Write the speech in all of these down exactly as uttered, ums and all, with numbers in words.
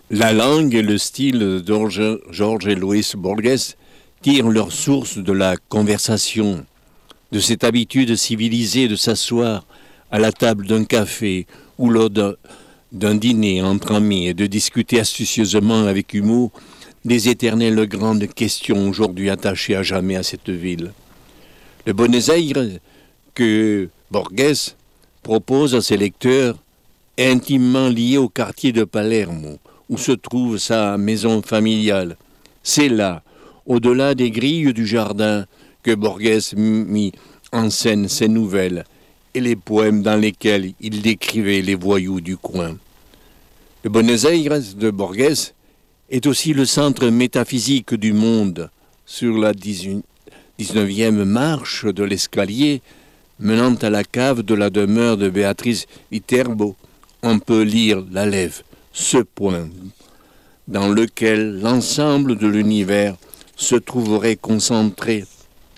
La langue et le style de Jorge Luis Borges tirent leur source de la conversation, de cette habitude civilisée de s'asseoir à la table d'un café ou lors d'un dîner entre amis et de discuter astucieusement avec humour des éternelles grandes questions aujourd'hui attachées à jamais à cette ville. Le Buenos Aires que Borges propose à ses lecteurs est intimement lié au quartier de Palermo, où se trouve sa maison familiale. C'est là, au-delà des grilles du jardin, que Borges mit en scène ses nouvelles et les poèmes dans lesquels il décrivait les voyous du coin. Le Buenos Aires de Borges est aussi le centre métaphysique du monde. Sur la dix-neuvième marche de l'escalier menant à la cave de la demeure de Béatrice Viterbo, on peut lire la lèvre, ce point dans lequel l'ensemble de l'univers se trouverait concentré.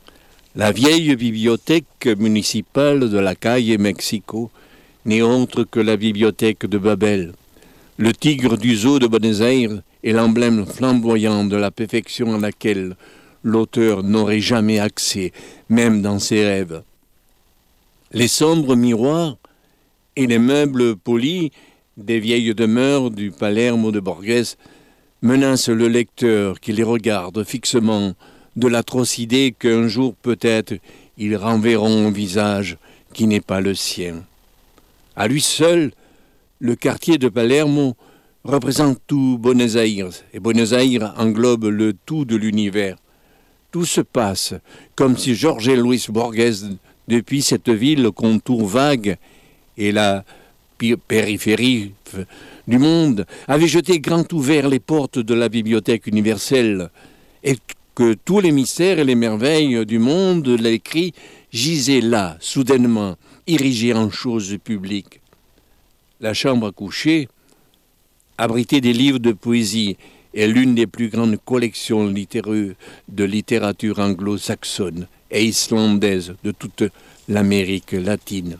La vieille bibliothèque municipale de la Calle Mexico n'est autre que la bibliothèque de Babel. Le tigre du zoo de Buenos Aires est l'emblème flamboyant de la perfection à laquelle l'auteur n'aurait jamais accès, même dans ses rêves. Les sombres miroirs et les meubles polis des vieilles demeures du Palermo de Borges menacent le lecteur qui les regarde fixement de l'atroce idée qu'un jour peut-être ils renverront un visage qui n'est pas le sien. À lui seul, le quartier de Palermo représente tout Buenos Aires, et Buenos Aires englobe le tout de l'univers. Tout se passe comme si Jorge Luis Borges, depuis cette ville au contour vague et la périphérie du monde, avait jeté grand ouvert les portes de la bibliothèque universelle, et que tous les mystères et les merveilles du monde, l'écrit, gisaient là, soudainement, érigés en choses publiques. La chambre à coucher abritait des livres de poésie et l'une des plus grandes collections de littérature anglo-saxonne et islandaise de toute l'Amérique latine.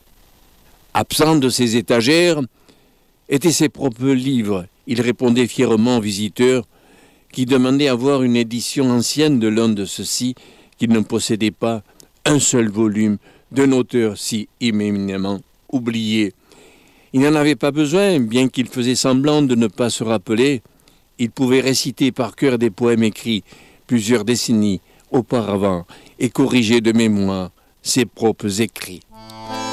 Absent de ses étagères étaient ses propres livres. Il répondait fièrement aux visiteurs qui demandaient à voir une édition ancienne de l'un de ceux-ci, qu'il ne possédait pas un seul volume d'un auteur si éminemment oublié. Il n'en avait pas besoin, bien qu'il faisait semblant de ne pas se rappeler. Il pouvait réciter par cœur des poèmes écrits plusieurs décennies auparavant et corriger de mémoire ses propres écrits.